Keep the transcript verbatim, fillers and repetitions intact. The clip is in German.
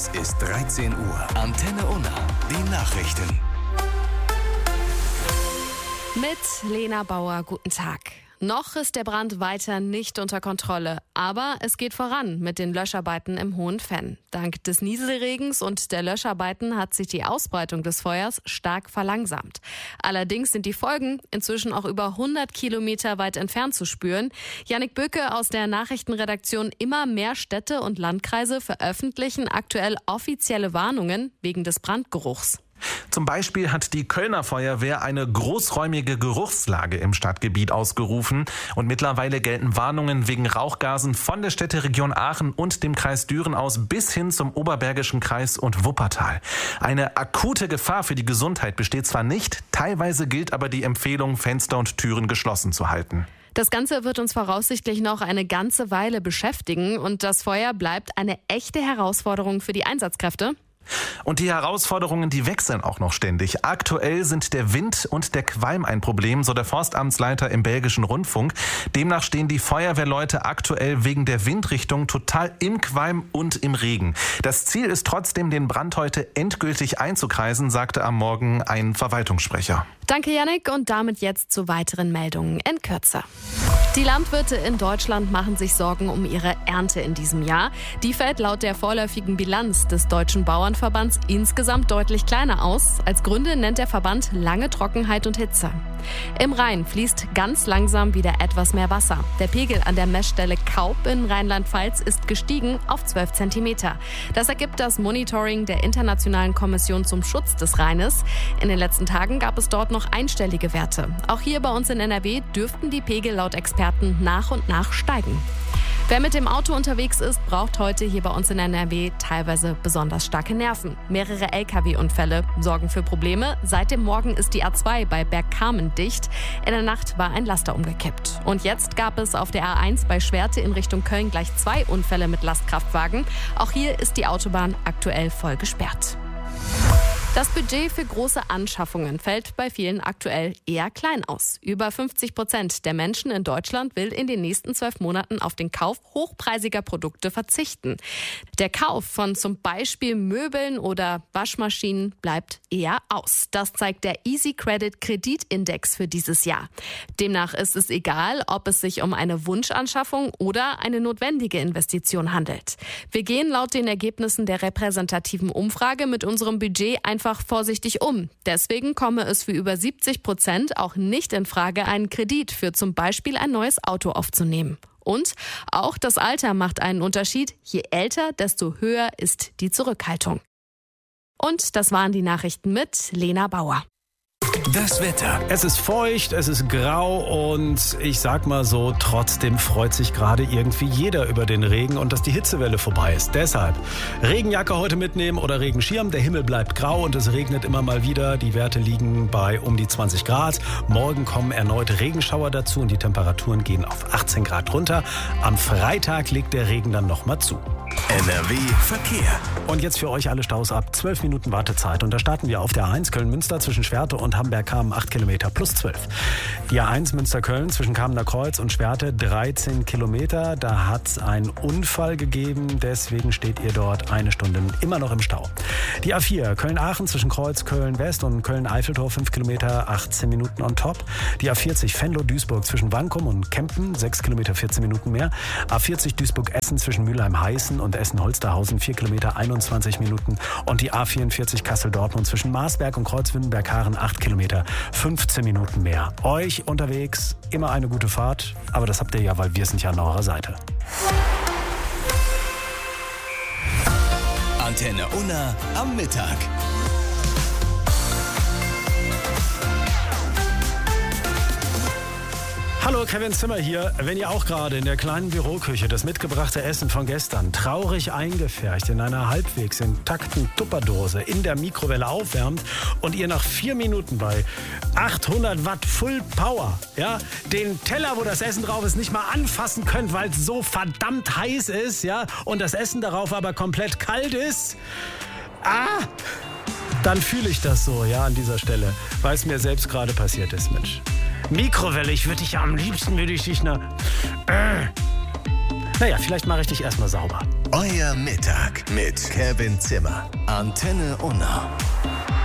Es ist dreizehn Uhr. Antenne Unna. Die Nachrichten. Mit Lena Bauer, guten Tag. Noch ist der Brand weiter nicht unter Kontrolle, aber es geht voran mit den Löscharbeiten im Hohen Venn. Dank des Nieselregens und der Löscharbeiten hat sich die Ausbreitung des Feuers stark verlangsamt. Allerdings sind die Folgen inzwischen auch über hundert Kilometer weit entfernt zu spüren. Jannik Böcke aus der Nachrichtenredaktion: Immer mehr Städte und Landkreise veröffentlichen aktuell offizielle Warnungen wegen des Brandgeruchs. Zum Beispiel hat die Kölner Feuerwehr eine großräumige Geruchslage im Stadtgebiet ausgerufen und mittlerweile gelten Warnungen wegen Rauchgasen von der Städteregion Aachen und dem Kreis Düren aus bis hin zum Oberbergischen Kreis und Wuppertal. Eine akute Gefahr für die Gesundheit besteht zwar nicht, teilweise gilt aber die Empfehlung, Fenster und Türen geschlossen zu halten. Das Ganze wird uns voraussichtlich noch eine ganze Weile beschäftigen und das Feuer bleibt eine echte Herausforderung für die Einsatzkräfte. Und die Herausforderungen, die wechseln auch noch ständig. Aktuell sind der Wind und der Qualm ein Problem, so der Forstamtsleiter im Belgischen Rundfunk. Demnach stehen die Feuerwehrleute aktuell wegen der Windrichtung total im Qualm und im Regen. Das Ziel ist trotzdem, den Brand heute endgültig einzukreisen, sagte am Morgen ein Verwaltungssprecher. Danke, Jannik. Und damit jetzt zu weiteren Meldungen in Kürze. Die Landwirte in Deutschland machen sich Sorgen um ihre Ernte in diesem Jahr. Die fällt laut der vorläufigen Bilanz des Deutschen Bauernverbands insgesamt deutlich kleiner aus. Als Gründe nennt der Verband lange Trockenheit und Hitze. Im Rhein fließt ganz langsam wieder etwas mehr Wasser. Der Pegel an der Messstelle Kaup in Rheinland-Pfalz ist gestiegen auf zwölf Zentimeter. Das ergibt das Monitoring der Internationalen Kommission zum Schutz des Rheines. In den letzten Tagen gab es dort noch einstellige Werte. Auch hier bei uns in N R W dürften die Pegel laut Experten nach und nach steigen. Wer mit dem Auto unterwegs ist, braucht heute hier bei uns in N R W teilweise besonders starke Nerven. Mehrere L K W-Unfälle sorgen für Probleme. Seit dem Morgen ist die A zwei bei Bergkamen dicht. In der Nacht war ein Laster umgekippt. Und jetzt gab es auf der A eins bei Schwerte in Richtung Köln gleich zwei Unfälle mit Lastkraftwagen. Auch hier ist die Autobahn aktuell voll gesperrt. Das Budget für große Anschaffungen fällt bei vielen aktuell eher klein aus. Über fünfzig Prozent der Menschen in Deutschland will in den nächsten zwölf Monaten auf den Kauf hochpreisiger Produkte verzichten. Der Kauf von zum Beispiel Möbeln oder Waschmaschinen bleibt eher aus. Das zeigt der Easy Credit Kreditindex für dieses Jahr. Demnach ist es egal, ob es sich um eine Wunschanschaffung oder eine notwendige Investition handelt. Wir gehen laut den Ergebnissen der repräsentativen Umfrage mit unserem Budget einfach vorsichtig um. Deswegen komme es für über siebzig Prozent auch nicht in Frage, einen Kredit für zum Beispiel ein neues Auto aufzunehmen. Und auch das Alter macht einen Unterschied. Je älter, desto höher ist die Zurückhaltung. Und das waren die Nachrichten mit Lena Bauer. Das Wetter. Es ist feucht, es ist grau und ich sag mal so, trotzdem freut sich gerade irgendwie jeder über den Regen und dass die Hitzewelle vorbei ist. Deshalb Regenjacke heute mitnehmen oder Regenschirm. Der Himmel bleibt grau und es regnet immer mal wieder. Die Werte liegen bei um die zwanzig Grad. Morgen kommen erneut Regenschauer dazu und die Temperaturen gehen auf achtzehn Grad runter. Am Freitag legt der Regen dann nochmal zu. N R W Verkehr. Und jetzt für euch alle Staus ab. zwölf Minuten Wartezeit. Und da starten wir auf der A eins Köln-Münster zwischen Schwerte und Hamberg-Kamen acht Kilometer plus zwölf. Die A eins Münster-Köln zwischen Kamener Kreuz und Schwerte dreizehn Kilometer. Da hat es einen Unfall gegeben. Deswegen steht ihr dort eine Stunde immer noch im Stau. Die A vier Köln-Aachen zwischen Kreuz Köln-West und Köln-Eiffeltor fünf Kilometer, achtzehn Minuten on top. Die A vierzig Venlo-Duisburg zwischen Wankum und Kempen sechs Kilometer, vierzehn Minuten mehr. A vierzig Duisburg-Essen zwischen Mülheim-Heißen und Essen-Holsterhausen vier Kilometer, einundzwanzig Minuten. Und die A vierundvierzig Kassel-Dortmund zwischen Marsberg und Kreuzwindenberg-Haaren acht Kilometer, fünfzehn Minuten mehr. Euch unterwegs immer eine gute Fahrt, aber das habt ihr ja, weil wir sind ja an eurer Seite. Antenne Unna am Mittag. Hallo, Kevin Zimmer hier. Wenn ihr auch gerade in der kleinen Büroküche das mitgebrachte Essen von gestern traurig eingefärbt in einer halbwegs intakten Tupperdose in der Mikrowelle aufwärmt und ihr nach vier Minuten bei achthundert Watt Full Power, ja, den Teller, wo das Essen drauf ist, nicht mal anfassen könnt, weil es so verdammt heiß ist, ja, und das Essen darauf aber komplett kalt ist, ah, dann fühle ich das so, ja, an dieser Stelle, weil es mir selbst gerade passiert ist, Mensch. Mikrowelle, ich würde dich ja am liebsten, würde ich dich nach... Äh. Naja, vielleicht mache ich dich erstmal sauber. Euer Mittag mit Kevin Zimmer. Antenne Unna.